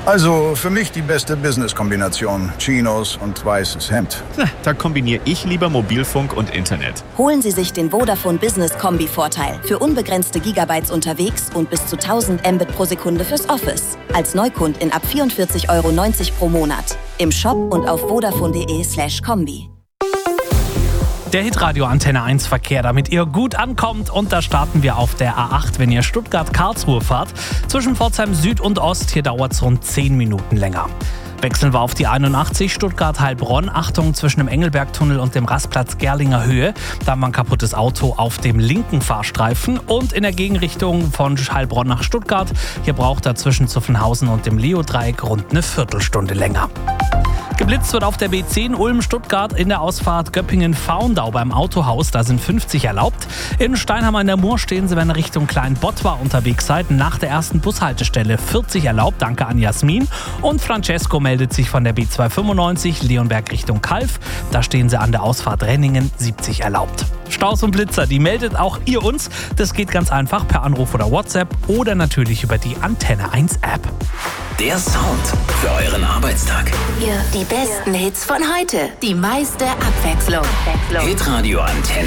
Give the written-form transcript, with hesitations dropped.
Also für mich die beste Business-Kombination. Chinos und weißes Hemd. Da kombiniere ich lieber Mobilfunk und Internet. Holen Sie sich den Vodafone Business Kombi-Vorteil. Für unbegrenzte Gigabytes unterwegs und bis zu 1000 Mbit pro Sekunde fürs Office. Als Neukundin ab 44,90 € pro Monat. Im Shop und auf vodafone.de/kombi. Der Hitradio Antenne 1 Verkehr, damit ihr gut ankommt. Und da starten wir auf der A8, wenn ihr Stuttgart-Karlsruhe fahrt. Zwischen Pforzheim Süd und Ost, hier dauert es rund 10 Minuten länger. Wechseln wir auf die 81 Stuttgart-Heilbronn. Achtung, zwischen dem Engelbergtunnel und dem Rastplatz Gerlinger Höhe. Da haben wir ein kaputtes Auto auf dem linken Fahrstreifen. Und in der Gegenrichtung von Heilbronn nach Stuttgart. Hier braucht er zwischen Zuffenhausen und dem Leo-Dreieck rund eine Viertelstunde länger. Geblitzt wird auf der B10 Ulm-Stuttgart in der Ausfahrt Göppingen-Faundau beim Autohaus. Da sind 50 erlaubt. In Steinhammer in der Mur stehen Sie, wenn ihr Richtung Kleinbottwar unterwegs seid. Nach der ersten Bushaltestelle 40 erlaubt. Danke an Jasmin. Und Francesco meldet sich von der B295 Leonberg Richtung Kalf. Da stehen Sie an der Ausfahrt Renningen 70 erlaubt. Staus und Blitzer, die meldet auch ihr uns. Das geht ganz einfach per Anruf oder WhatsApp oder natürlich über die Antenne 1 App. Der Sound für euren Arbeitstag. Die besten Hits von heute. Die meiste Abwechslung. Hitradio Antenne